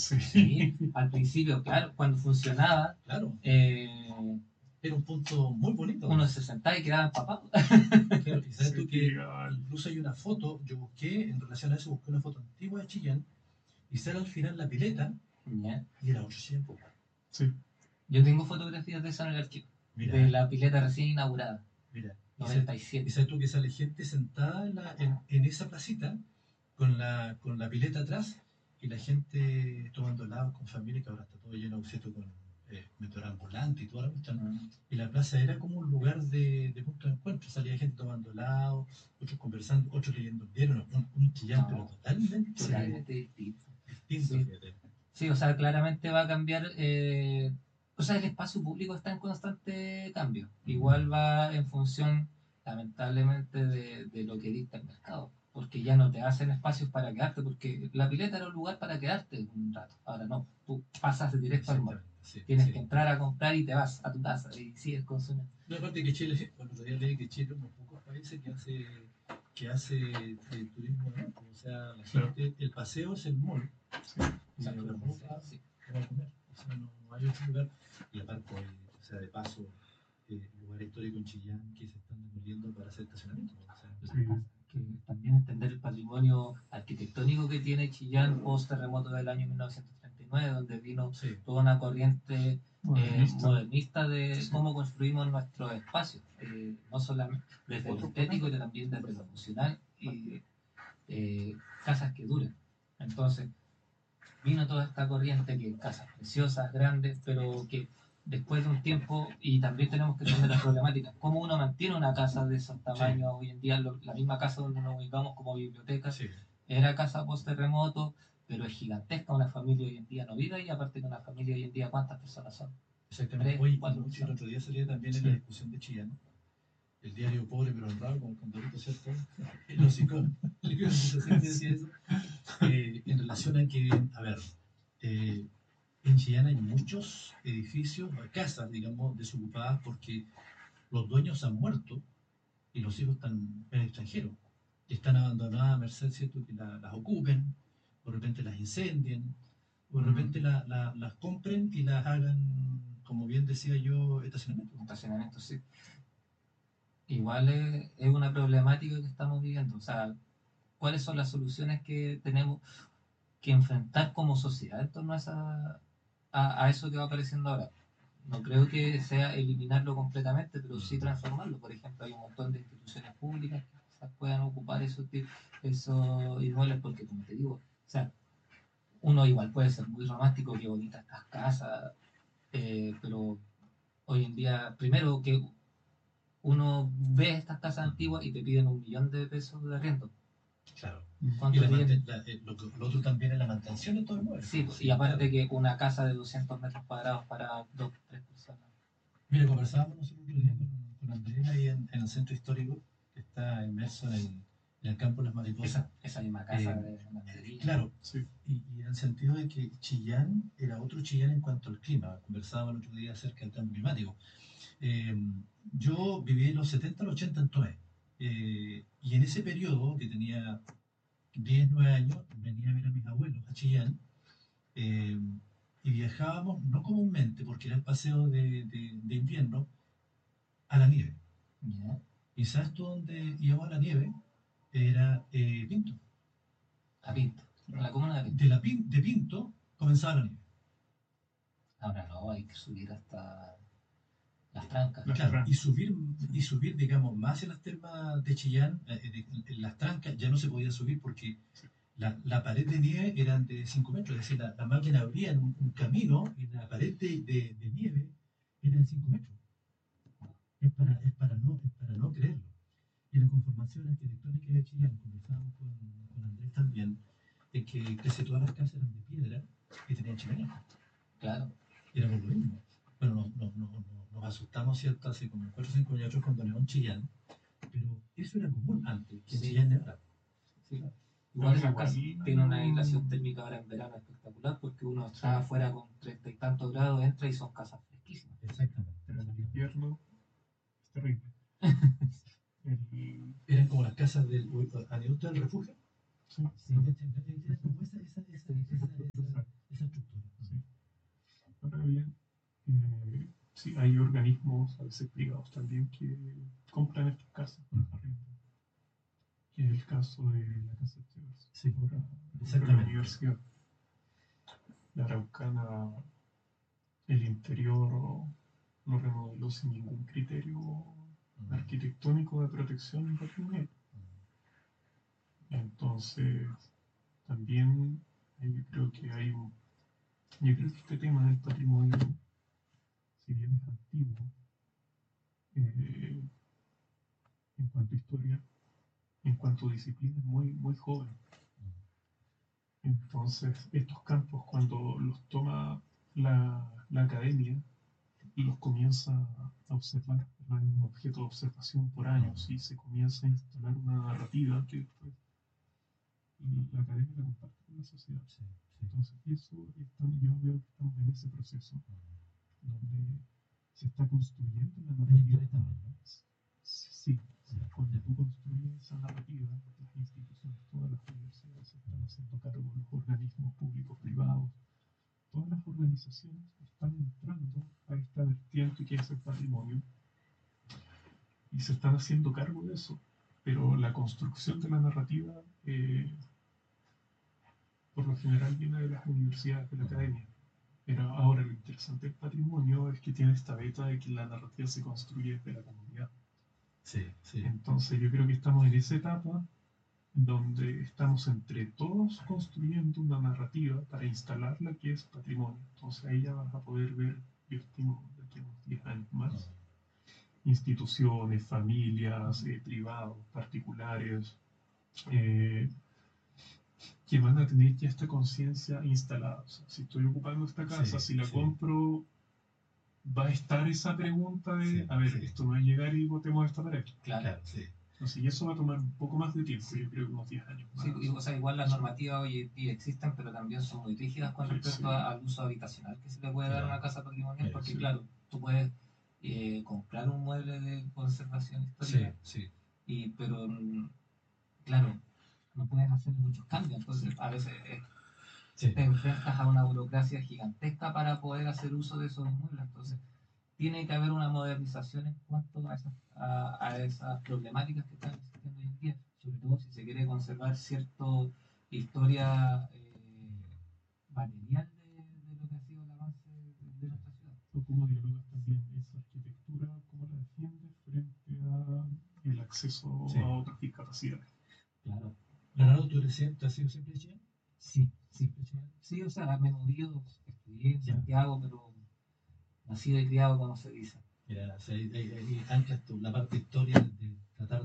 Sí, al principio, claro, cuando funcionaba, Claro, eh, era un punto muy bonito. uno se sentaba y quedaba empapado. Claro, y sabes tú que cabal. incluso hay una foto, yo busqué en relación a eso, busqué una foto antigua de Chillán y sale al final la pileta Ya. y era otro Chillán. Sí. Yo tengo fotografías de eso en el archivo, Mira, de la pileta recién inaugurada, mira. Y 97. sabes tú que sale gente sentada en esa placita con la pileta atrás y la gente tomando helado con familia, que ahora está todo lleno, ¿cierto? Con metro ambulante y toda la cuestión. Y la plaza era como un lugar de punto de encuentro. Salía gente tomando helado, otros conversando, otros leyendo un diario, un Chillán, pero totalmente Totalmente distinto. distinto. Sí. Fíjate. Sí, o sea, claramente va a cambiar. O sea, el espacio público está en constante cambio. Igual va en función, lamentablemente, de lo que dicta el mercado. Porque ya no te hacen espacios para quedarte, porque la pileta era un lugar para quedarte un rato. Ahora no, tú pasas directo al mall. Sí, Tienes sí. que entrar a comprar y te vas a tu casa y sigues consumiendo. No, aparte que Chile, bueno, otro día leí que Chile es uno de los pocos países que hace turismo, ¿no? O sea, la gente, el paseo es el mall. Y la ruta Sí. va a comer. O sea, no hay otro lugar. Y aparte, o sea, de paso, lugar histórico en Chillán que se están demoliendo para hacer estacionamiento. O sea, Que también entender el patrimonio arquitectónico que tiene Chillán post terremoto del año 1939, donde vino sí, toda una corriente Modernista. modernista de cómo construimos nuestros espacios, no solamente desde lo estético, sino también desde lo funcional y casas que duren. Entonces, vino toda esta corriente que casas preciosas, grandes, pero que después de un tiempo, y también tenemos que tener las problemáticas, cómo uno mantiene una casa de esos tamaños hoy en día, la misma casa donde nos ubicamos como biblioteca, sí. era casa post terremoto, pero es gigantesca, una familia hoy en día no vive, y aparte de una familia hoy en día, ¿cuántas personas son? Exactamente. 3, Hoy, 4 y el otro día salía también en la discusión de Chillán, el diario Pobre pero honrado, con Condorito, ¿cierto? El hocicón. El libro de Conversación decía eso. En relación a que, a ver, en Chillán hay muchos edificios, casas, digamos, desocupadas porque los dueños han muerto y los hijos están en el extranjero. Y están abandonadas a merced, ¿cierto? Que las ocupen, o de repente las incendien, o de repente las compren y las hagan, como bien decía yo, estacionamiento. Estacionamiento, sí. Igual es una problemática que estamos viviendo, o sea, ¿cuáles son las soluciones que tenemos que enfrentar como sociedad en torno a, a eso que va apareciendo ahora? No creo que sea eliminarlo completamente, pero sí transformarlo. Por ejemplo, hay un montón de instituciones públicas que quizás puedan ocupar esos inmuebles, porque como te digo, o sea, uno igual puede ser muy romántico, qué bonitas estas casas, pero hoy en día, primero que uno ve estas casas antiguas y te piden 1 millón de pesos de arriendo. Claro. ¿Cuánto Y piden? lo otro también es la mantención de todo el mueble. Sí, y aparte que una casa de 200 metros cuadrados para 2, 3 personas. Mira, conversábamos nosotros el otro día con Andrés ahí en el centro histórico, que está inmerso en el campo de las mariposas. Esa misma casa de Madrid. Claro, Sí. y en el sentido de que Chillán era otro Chillán en cuanto al clima. Conversábamos el otro día acerca del cambio climático. Eh, yo viví en los 70, los 80 en Tomé. Y en ese periodo, que tenía 10, 9 años, venía a ver a mis abuelos a Chillán. eh, y viajábamos, no comúnmente, porque era el paseo de invierno, a la nieve. ¿Ya? ¿Y sabes tú dónde íbamos a la nieve? Era Pinto. A Pinto, a la comuna de Pinto. De Pinto comenzaba la nieve. Ahora no, hay que subir hasta las trancas. Claro, y subir, digamos, más hacia las termas de Chillán, en las trancas ya no se podía subir porque la pared de nieve era de 5 metros, es decir, la máquina abría un camino y la pared de nieve era de 5 metros. Es para no creerlo. Y la conformación arquitectónica de Chillán, conversábamos con Andrés también, de que casi todas las casas eran de piedra y tenían chimenea. Claro. Y era por lo mismo. Bueno, nos asustamos, ¿cierto? Hace como 4 o 5 años atrás cuando nevó en Chillán, pero eso era común antes, que en Chillán nevara. Sí. Igual esas casas tienen una aislación térmica ahora en verano espectacular, porque uno está afuera con 30 y tantos grados, entra y son casas fresquísimas. Exactamente. Pero en el invierno es terrible. Eran como las casas del anidota del refugio. Sí. Sí, era como esa estructura. sí, hay organismos, a veces privados también, que compran estas casas para arriendo, que es el caso de la Casa de Chivas, Sí, ahora de la exactamente. universidad. La Araucana, el interior lo remodeló sin ningún criterio arquitectónico de protección patrimonial. Entonces, también yo creo que yo creo que este tema del patrimonio, si bien es antiguo, eh, en cuanto a historia, en cuanto a disciplina, es muy, muy joven. Entonces, estos campos, cuando los toma la academia, los comienza a observar, ¿verdad? En un objeto de observación por años, y se comienza a instalar una narrativa que después la academia la comparte con la sociedad. Sí, sí. Entonces, yo veo que estamos en ese proceso, donde se está construyendo la narrativa. También, ¿no? Sí, cuando tú construyes esa narrativa, las instituciones, todas las universidades se están haciendo cargo, los organismos públicos, privados, todas las organizaciones están entrando a esta vertiente que es el patrimonio y se están haciendo cargo de eso. Pero la construcción de la narrativa, por lo general, viene de las universidades, de la academia. Pero ahora lo interesante del patrimonio es que tiene esta beta de que la narrativa se construye desde la comunidad. Sí, sí. Entonces yo creo que estamos en esa etapa donde estamos entre todos construyendo una narrativa para instalarla que es patrimonio. Entonces ahí ya vas a poder ver, yo estimo, de aquí a unos 10 años más, instituciones, familias, privados, particulares, eh, que van a tener ya esta conciencia instalada. O sea, si estoy ocupando esta casa, Sí, si la sí. compro, va a estar esa pregunta de, Sí, a ver, sí. esto no es llegar y botemos esta pared. Claro. Sí. Entonces, y eso va a tomar un poco más de tiempo, Sí. yo creo que unos 10 años más. Sí, o sea, igual las normativas hoy en día existen, pero también son muy rígidas con Sí, respecto sí. al uso habitacional que se le puede dar a una casa patrimonial, porque Sí. claro, tú puedes comprar un mueble de conservación Sí, histórica, sí. pero claro, no puedes hacer muchos cambios, entonces a veces Sí. te enfrentas a una burocracia gigantesca para poder hacer uso de esos inmuebles, entonces tiene que haber una modernización en cuanto a esas problemáticas que están existiendo hoy en día, sobre todo si se quiere conservar cierta historia material de lo que ha sido el avance de nuestra ciudad. ¿O cómo dialogas también esa arquitectura, cómo la defiendes frente a el acceso Sí. a otras discapacidades? Claro. Leonardo, ¿tú has sido siempre chileno? Sí, sí. Sí, o sea, me he movido, estudié en Ya. Santiago, pero nacido y criado, como se dice. Mira, o sea, ahí anclas tú la parte histórica de tratar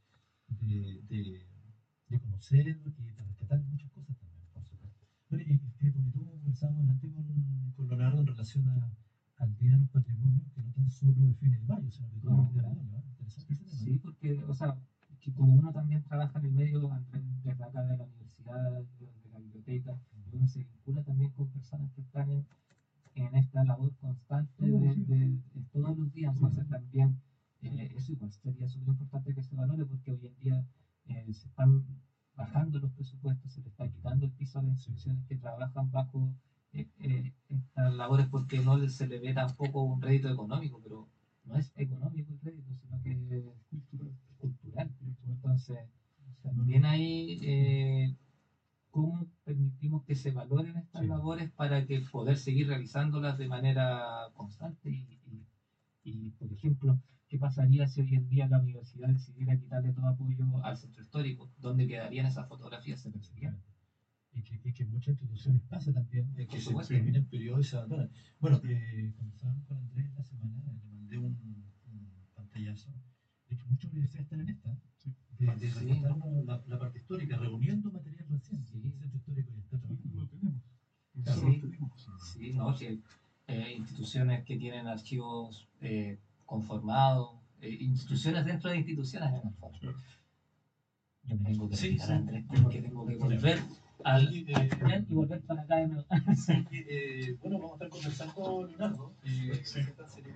de conocer y de rescatar muchas cosas también, por supuesto. Bueno, porque tú conversamos antes con Leonardo en relación al Día de los Patrimonios, que no tan solo define el mayo, sino que todo No, el día del claro. año. ¿Eh? Interesante ese tema. Sí, porque, o sea, que como uno también trabaja en el medio, desde acá de la universidad, de la biblioteca, y uno se vincula también con personas que están en esta labor constante de todos los días, entonces también eso igual sería súper importante que se valore, porque hoy en día se están bajando los presupuestos, se le está quitando el piso a las instituciones que trabajan bajo estas labores porque no se le ve tampoco un rédito económico, pero no es económico el rédito, sino que es cultural. Entonces, también hay cómo permitimos que se valoren estas labores para que poder seguir realizándolas de manera constante y, por ejemplo, ¿qué pasaría si hoy en día la universidad decidiera quitarle todo apoyo al centro histórico? ¿Dónde quedarían esas fotografías? ¿Se perderían? Y que en muchas instituciones pasa también, que se terminan periodos y se abandonan. Bueno, conversábamos con Andrés la semana, le mandé un pantallazo de que muchas universidades están en esta, de rescatar la parte histórica, reuniendo material reciente. El centro histórico ya está trabajando. Lo tenemos. Sí, Lo tenemos. sí, no, sí, instituciones que tienen archivos conformados, instituciones dentro de instituciones en el fondo. Claro. Yo me tengo que Sí, retirar, sí. Andrés, porque tengo que volver y volver para acá de nuevo. Bueno, vamos a estar conversando con Leonardo. Sí. Sería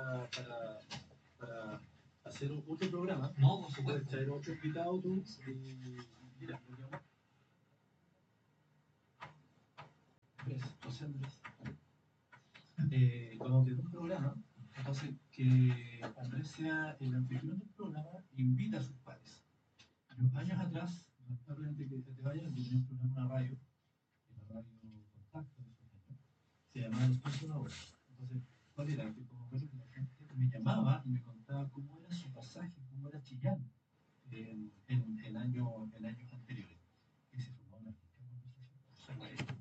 para hacer otro programa. No, por supuesto. Traer otro invitado tú. Mira, lo que vamos. Pues, José Andrés. Cuando te un programa Entonces, que Andrés sea el anfitrión del programa, invita a sus pares. Yo, años atrás, lamentablemente que te vayan, yo tenía un programa en la radio, Contacto, de esos años, se llamaba Los Puntos de la Hora. Entonces, ¿cuál era? Que como bueno, que la gente me llamaba y me contaba cómo era su pasaje, cómo era Chillán en años anteriores. Y se formaba una rica conversación.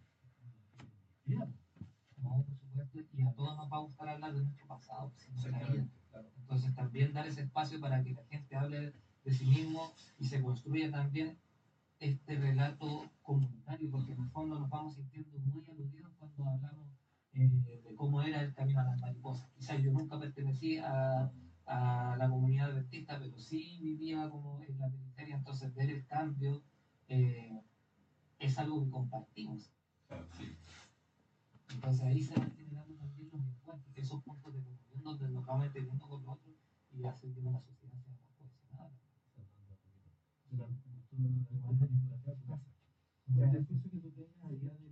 No, por supuesto, y a todos nos va a gustar hablar de nuestro pasado, pues, en nuestra vida. Exactamente, claro. Entonces también dar ese espacio para que la gente hable de sí mismo y se construya también este relato comunitario, porque en el fondo nos vamos sintiendo muy aludidos cuando hablamos de cómo era el camino a las mariposas. Quizás yo nunca pertenecí a la comunidad adventista, pero sí vivía como en la periferia, entonces ver el cambio es algo que compartimos. Claro, sí. Entonces ahí se van generando también los encuentros, esos puntos de comunión donde nos vamos entendiendo con los otros y hacer que una sociedad sea más cohesionada. El discurso que tú tenías allá